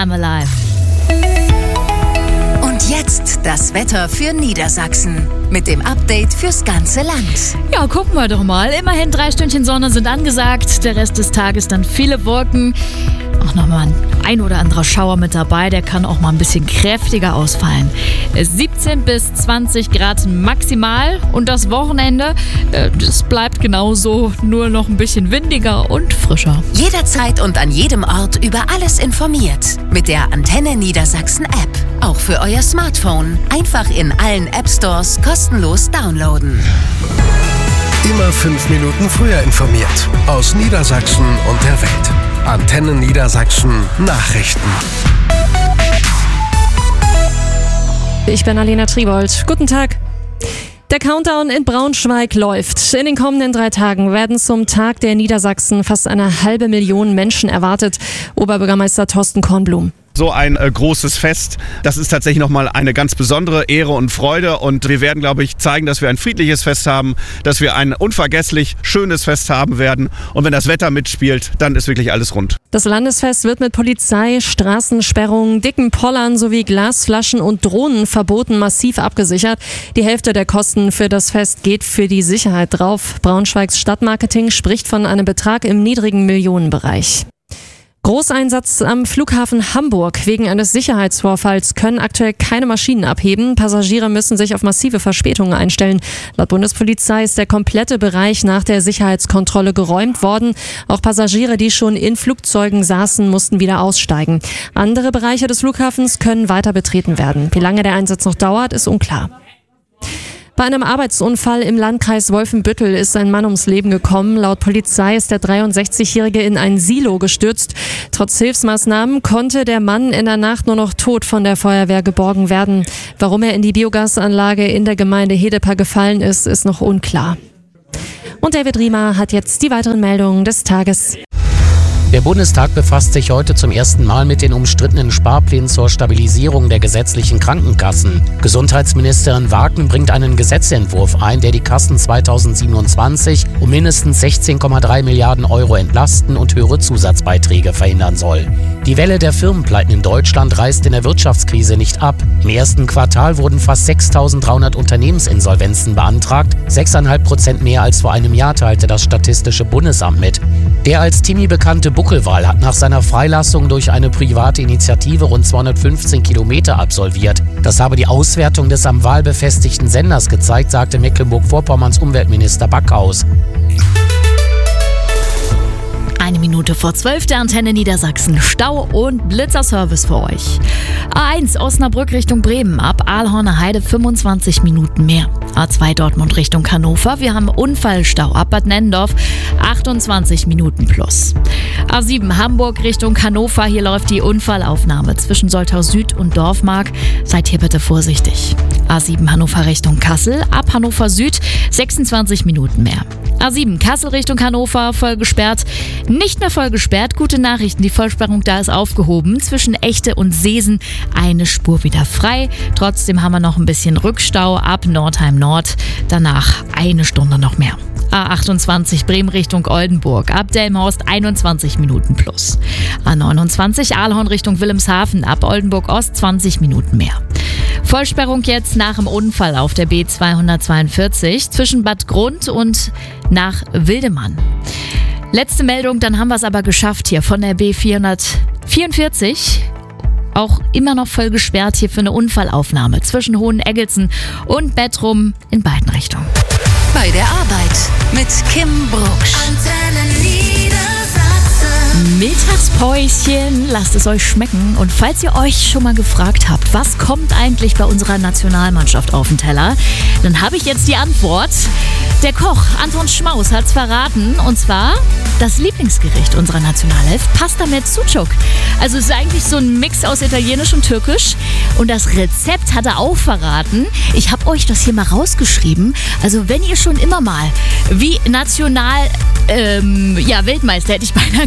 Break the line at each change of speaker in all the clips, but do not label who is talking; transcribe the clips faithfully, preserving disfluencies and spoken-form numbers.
I'm Alive.
Und jetzt das Wetter für Niedersachsen mit dem Update fürs ganze Land.
Ja, gucken wir doch mal. Immerhin drei Stündchen Sonne sind angesagt. Der Rest des Tages dann viele Wolken. Auch nochmal ein, ein oder anderer Schauer mit dabei. Der kann auch mal ein bisschen kräftiger ausfallen. siebzehn bis zwanzig Grad maximal. Und das Wochenende, äh, das bleibt genauso, nur noch ein bisschen windiger und frischer.
Jederzeit und an jedem Ort über alles informiert. Mit der Antenne Niedersachsen App. Auch für euer Smartphone. Einfach in allen App Stores kostenlos downloaden.
Immer fünf Minuten früher informiert. Aus Niedersachsen und der Welt. Antenne Niedersachsen Nachrichten.
Ich bin Alena Triebold. Guten Tag. Der Countdown in Braunschweig läuft. In den kommenden drei Tagen werden zum Tag der Niedersachsen fast eine halbe Million Menschen erwartet. Oberbürgermeister Thorsten Kornblum.
So ein äh, großes Fest, das ist tatsächlich nochmal eine ganz besondere Ehre und Freude und wir werden, glaube ich, zeigen, dass wir ein friedliches Fest haben, dass wir ein unvergesslich schönes Fest haben werden und wenn das Wetter mitspielt, dann ist wirklich alles rund.
Das Landesfest wird mit Polizei, Straßensperrungen, dicken Pollern sowie Glasflaschen und Drohnenverboten massiv abgesichert. Die Hälfte der Kosten für das Fest geht für die Sicherheit drauf. Braunschweigs Stadtmarketing spricht von einem Betrag im niedrigen Millionenbereich. Großeinsatz am Flughafen Hamburg. Wegen eines Sicherheitsvorfalls können aktuell keine Maschinen abheben. Passagiere müssen sich auf massive Verspätungen einstellen. Laut Bundespolizei ist der komplette Bereich nach der Sicherheitskontrolle geräumt worden. Auch Passagiere, die schon in Flugzeugen saßen, mussten wieder aussteigen. Andere Bereiche des Flughafens können weiter betreten werden. Wie lange der Einsatz noch dauert, ist unklar. Bei einem Arbeitsunfall im Landkreis Wolfenbüttel ist ein Mann ums Leben gekommen. Laut Polizei ist der dreiundsechzigjährige in ein Silo gestürzt. Trotz Hilfsmaßnahmen konnte der Mann in der Nacht nur noch tot von der Feuerwehr geborgen werden. Warum er in die Biogasanlage in der Gemeinde Hedepa gefallen ist, ist noch unklar. Und David Riemer hat jetzt die weiteren Meldungen des Tages.
Der Bundestag befasst sich heute zum ersten Mal mit den umstrittenen Sparplänen zur Stabilisierung der gesetzlichen Krankenkassen. Gesundheitsministerin Wagen bringt einen Gesetzentwurf ein, der die Kassen zweitausendsiebenundzwanzig um mindestens sechzehn Komma drei Milliarden Euro entlasten und höhere Zusatzbeiträge verhindern soll. Die Welle der Firmenpleiten in Deutschland reißt in der Wirtschaftskrise nicht ab. Im ersten Quartal wurden fast sechstausenddreihundert Unternehmensinsolvenzen beantragt, sechs Komma fünf Prozent mehr als vor einem Jahr, teilte das Statistische Bundesamt mit. Der als Timmy bekannte Buckelwal hat nach seiner Freilassung durch eine private Initiative rund zweihundertfünfzehn Kilometer absolviert. Das habe die Auswertung des am Wal befestigten Senders gezeigt, sagte Mecklenburg-Vorpommerns Umweltminister Backhaus.
Eine Minute vor zwölf, der Antenne Niedersachsen. Stau und Blitzerservice für euch. A eins Osnabrück Richtung Bremen, ab Aalhorner Heide fünfundzwanzig Minuten mehr. A zwei Dortmund Richtung Hannover, wir haben Unfallstau ab Bad Nennendorf, achtundzwanzig Minuten plus. A sieben Hamburg Richtung Hannover, hier läuft die Unfallaufnahme zwischen Soltau Süd und Dorfmark. Seid hier bitte vorsichtig. A sieben Hannover Richtung Kassel, ab Hannover Süd sechsundzwanzig Minuten mehr. A sieben Kassel Richtung Hannover, voll gesperrt. Nicht mehr voll gesperrt, gute Nachrichten, die Vollsperrung da ist aufgehoben. Zwischen Echte und Seesen eine Spur wieder frei. Trotzdem haben wir noch ein bisschen Rückstau ab Nordheim Nord. Danach eine Stunde noch mehr. A achtundzwanzig Bremen Richtung Oldenburg, ab Delmenhorst einundzwanzig Minuten plus. A neunundzwanzig Aalhorn Richtung Wilhelmshaven, ab Oldenburg Ost zwanzig Minuten mehr. Vollsperrung jetzt nach dem Unfall auf der B zweihundertzweiundvierzig zwischen Bad Grund und nach Wildemann. Letzte Meldung, dann haben wir es aber geschafft hier von der B vierhundertvierundvierzig. Auch immer noch voll gesperrt hier für eine Unfallaufnahme zwischen Hoheneggelsen und Bettrum in beiden Richtungen.
Bei der Arbeit mit Kim Brucksch. Antenne Niedersachsen.
Mittagspäuschen, lasst es euch schmecken. Und falls ihr euch schon mal gefragt habt, was kommt eigentlich bei unserer Nationalmannschaft auf den Teller, dann habe ich jetzt die Antwort. Der Koch Anton Schmaus hat's verraten, und zwar das Lieblingsgericht unserer Nationalelf, Pasta mit Sucuk. Also es ist eigentlich so ein Mix aus Italienisch und Türkisch. Und das Rezept hat er auch verraten. Ich habe euch das hier mal rausgeschrieben. Also wenn ihr schon immer mal wie National, ähm, ja Weltmeister hätte ich beinahe gesagt,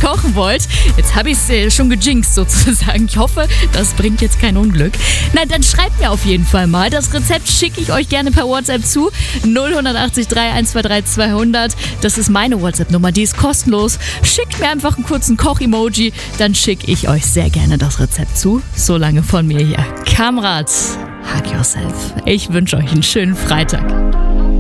kochen wollt, jetzt habe ich es äh, schon gejinxt sozusagen. Ich hoffe, das bringt jetzt kein Unglück. Na, dann schreibt mir auf jeden Fall mal. Das Rezept schicke ich euch gerne per WhatsApp zu. null acht drei eins zwei drei zweihundert. Das ist meine WhatsApp-Nummer, die ist kostenlos. Schickt mir einfach einen kurzen Koch-Emoji, dann schicke ich euch sehr gerne das Rezept zu. So lange von mir hier. Kamrat, hug yourself. Ich wünsche euch einen schönen Freitag.